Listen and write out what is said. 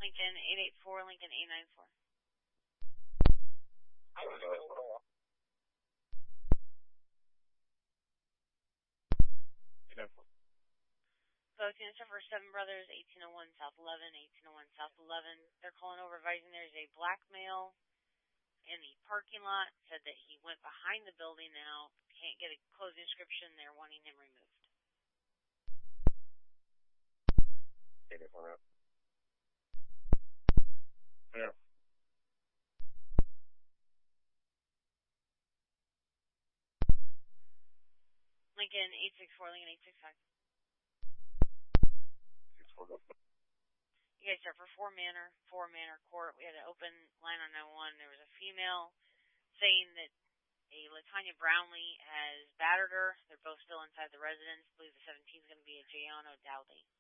Lincoln 884, Lincoln 894. Both units are for Seven Brothers, 1801 South 11, 1801 South 11. They're calling over advising there's a black male in the parking lot. Said that he went behind the building now. Can't get a closing description. They're wanting him removed. Yeah. Lincoln 864, Lincoln 865. You guys are for Four Manor Court. We had an open line on 911. There was a female saying that a Latanya Brownlee has battered her. They're both still inside the residence. I believe the 17th is going to be a Jayano Dowdy.